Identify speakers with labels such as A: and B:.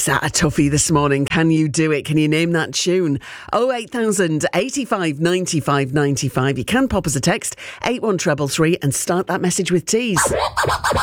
A: Is that a toughie this morning? Can you do it? Can you name that tune? 08000 85 95 95. You can pop us a text, 81333, and start that message with tease.